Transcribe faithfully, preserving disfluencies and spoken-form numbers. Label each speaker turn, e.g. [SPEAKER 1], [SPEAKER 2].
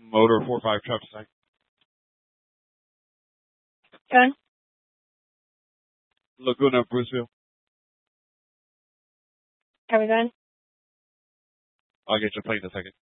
[SPEAKER 1] Motor four five Travis Knight.
[SPEAKER 2] Gun.
[SPEAKER 1] Laguna, Bruceville.
[SPEAKER 2] Copy gun.
[SPEAKER 1] I'll get your plate in a second.